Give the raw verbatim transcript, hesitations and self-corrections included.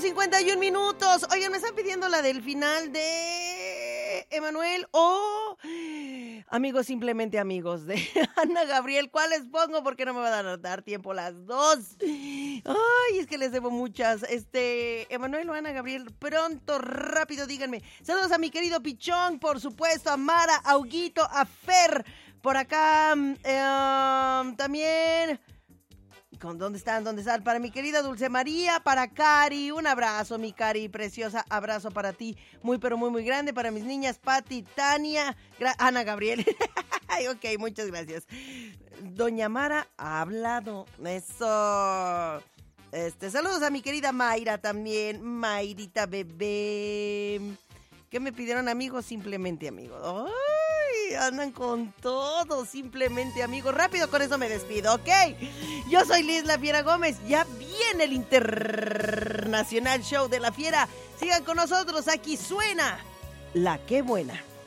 cincuenta y un minutos. Oigan, me están pidiendo la del final de Emanuel o Amigos, simplemente amigos de Ana Gabriel. ¿Cuáles pongo? Porque no me va a dar, dar tiempo las dos. Ay, es que les debo muchas. Este, Emanuel o Ana Gabriel, pronto, rápido, díganme. Saludos a mi querido Pichón, por supuesto, a Mara, a Huguito, a Fer. Por acá, eh, también... ¿Con dónde están? ¿Dónde están? Para mi querida Dulce María, para Cari, un abrazo, mi Cari, preciosa, abrazo para ti, muy pero muy muy grande, para mis niñas Pati, Tania, Gra- Ana Gabriel. Ay, ok, muchas gracias. Doña Mara ha hablado, eso. Este, saludos a mi querida Mayra también, Mayrita bebé. ¿Qué me pidieron, amigos? Simplemente amigos. ¡Ay! Andan con todo, simplemente amigos. Rápido, con eso me despido, ¿ok? Yo soy Liz La Fiera Gómez. Ya viene el Internacional Show de la Fiera. Sigan con nosotros, aquí suena La Qué Buena.